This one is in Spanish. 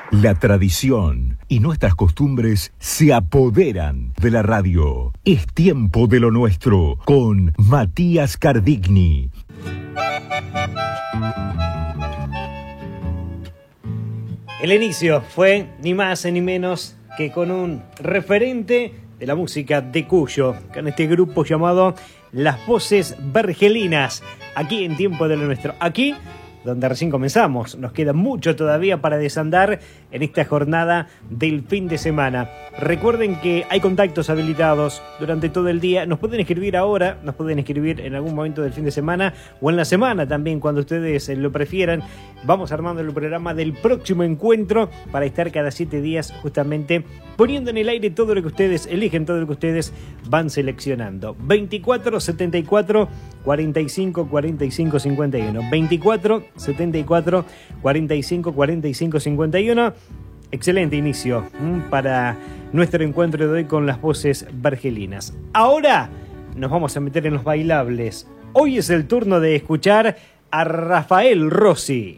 La tradición y nuestras costumbres se apoderan de la radio. Es tiempo de lo nuestro con Matías Cardigni. El inicio fue ni más ni menos que con un referente de la música de Cuyo, con este grupo llamado Las Voces Vergelinas, aquí en Tiempo de lo Nuestro. Aquí donde recién comenzamos. Nos queda mucho todavía para desandar en esta jornada del fin de semana. Recuerden que hay contactos habilitados durante todo el día. Nos pueden escribir ahora, nos pueden escribir en algún momento del fin de semana o en la semana también, cuando ustedes lo prefieran. Vamos armando el programa del próximo encuentro para estar cada 7 días justamente poniendo en el aire todo lo que ustedes eligen, todo lo que ustedes van seleccionando. 24 74 45 45 51. 24 74 45 45 51. Excelente inicio para nuestro encuentro de hoy con las voces vergelinas. Ahora nos vamos a meter en los bailables. Hoy es el turno de escuchar a Rafael Rossi.